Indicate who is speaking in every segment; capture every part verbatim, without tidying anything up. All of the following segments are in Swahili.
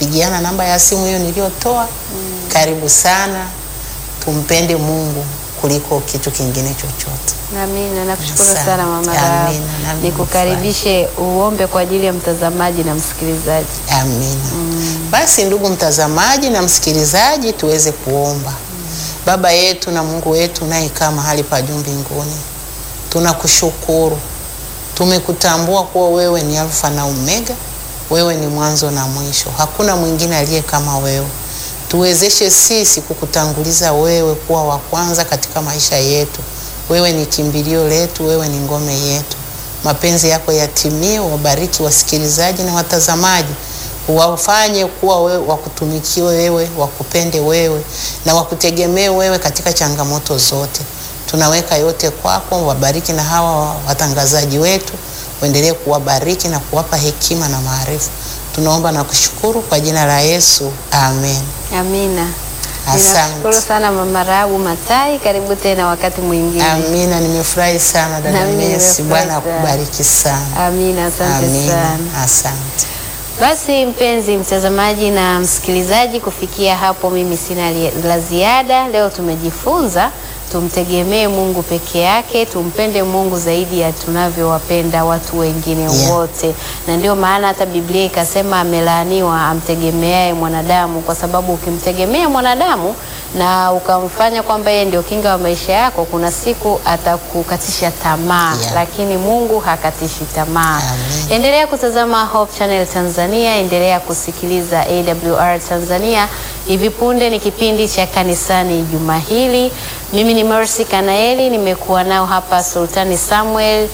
Speaker 1: tutapigiana namba ya simu hiyo niliyotoa. Mm. Karibu sana, tumpende Mungu kuliko kitu kingine chochote.
Speaker 2: Amina. Nakushukuru sana Mama Rahabu. Nikukaribishe uombe kwa ajili ya mtazamaji na msikilizaji.
Speaker 1: Amina. Mm. Basi ndugu mtazamaji na msikilizaji, tuweze kuomba. Mm. Baba yetu na Mungu wetu unayekaa mahali pa juu mbinguni, tunakushukuru. Tumekutambua kuwa wewe ni Alfa na Omega, wewe ni mwanzo na mwisho. Hakuna mwingine aliye kama wewe. Tuwezeshe sisi kukutanguliza wewe kuwa wa kwanza katika maisha yetu. Wewe ni kimbilio letu, wewe ni ngome yetu. Mapenzi yako yatimie. Wabariki wasikilizaji na watazamaji, wafanye kuwa wewe wakutumikie wewe, wakupende wewe na wakutegemee wewe katika changamoto zote. Tunaweka yote kwako. Wabariki na hawa watangazaji wetu, uendelee kuwabariki na kuwapa hekima na maarifa. Tunaomba na kushukuru kwa jina la Yesu. Amen.
Speaker 2: Amina.
Speaker 1: Asante.
Speaker 2: Ninashukuru sana Mama Rahabu Matai, karibu tena wakati mwingine.
Speaker 1: Amina, nimefurahi sana dada Messi. Bwana akubariki sana.
Speaker 2: Amina, asante
Speaker 1: Amina
Speaker 2: sana.
Speaker 1: Asante.
Speaker 2: Basi mpenzi mtazamaji na msikilizaji, kufikia hapo mimi sina la ziada. Leo tumejifunza tumtegemee Mungu peke yake, tumpende Mungu zaidi ya tunavyowapenda watu wengine, yeah, wote. Na ndio maana hata Biblia ikasema amelaaniwa amtegemeaye mwanadamu, kwa sababu ukimtegemea mwanadamu na ukamfanya kwamba yeye ndio kinga wa maisha yako, kuna siku atakukatisha tamaa, yeah, lakini Mungu hakatishi tamaa. Endelea kutazama Hope Channel Tanzania, endelea kusikiliza A W R Tanzania. Hivi punde ni kipindi cha kanisani juma hili. Mimi ni Mercy Kanaeli, nimekuwa nao hapa Sultani Samuel,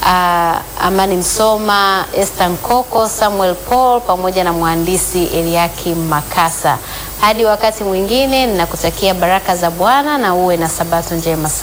Speaker 2: uh, Amani Msoma, Esther Nkoko, Samuel Paul pamoja na mhandisi Eliakim Makasa. Hadi wakati mwingine, ninakutakia baraka za Bwana na uwe na sabato njema.